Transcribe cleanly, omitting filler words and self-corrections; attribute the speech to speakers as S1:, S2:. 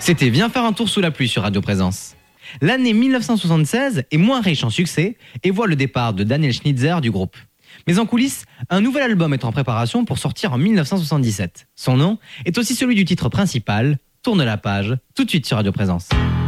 S1: C'était Viens faire un tour sous la pluie sur Radio Présence. L'année 1976 est moins riche en succès et voit le départ de Daniel Schnitzer du groupe. Mais en coulisses, un nouvel album est en préparation pour sortir en 1977. Son nom est aussi celui du titre principal, Tourne la page, tout de suite sur Radio Présence.